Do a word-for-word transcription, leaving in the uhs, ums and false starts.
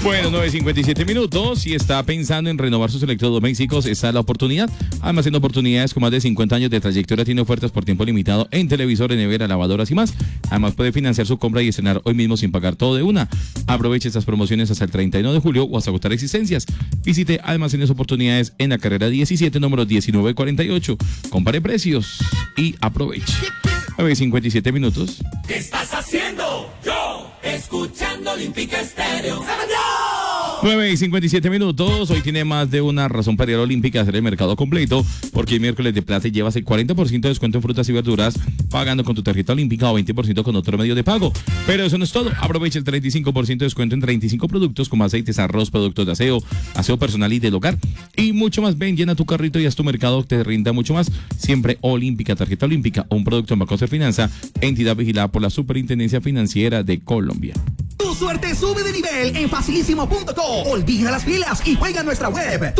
Bueno, nueve cincuenta y siete minutos. Si está pensando en renovar sus electrodomésticos, esta es la oportunidad. Además, en oportunidades con más de cincuenta años de trayectoria, tiene ofertas por tiempo limitado en televisores, nevera, lavadoras y más. Además, puede financiar su compra y estrenar hoy mismo sin pagar todo de una. Aproveche estas promociones hasta el treinta y uno de julio o hasta agotar existencias. Visite Almacenes Oportunidades en la carrera diecisiete, número diecinueve cuarenta y ocho. Compare precios y aproveche. nueve cincuenta y siete minutos. ¿Qué estás haciendo? Yo, escuchando Olímpica Estéreo. nueve y cincuenta y siete minutos. Hoy tiene más de una razón para ir a Olímpica a hacer el mercado completo, porque el miércoles de plata llevas el cuarenta por ciento de descuento en frutas y verduras pagando con tu tarjeta Olímpica o veinte por ciento con otro medio de pago. Pero eso no es todo. Aprovecha el treinta y cinco por ciento de descuento en treinta y cinco productos como aceites, arroz, productos de aseo, aseo personal y del hogar y mucho más. Ven, llena tu carrito y haz tu mercado te rinda mucho más. Siempre Olímpica, tarjeta Olímpica o un producto en Banco de Finanza, entidad vigilada por la Superintendencia Financiera de Colombia. Tu suerte sube de nivel en facilísimo punto com. Olvida las filas y juega en nuestra web.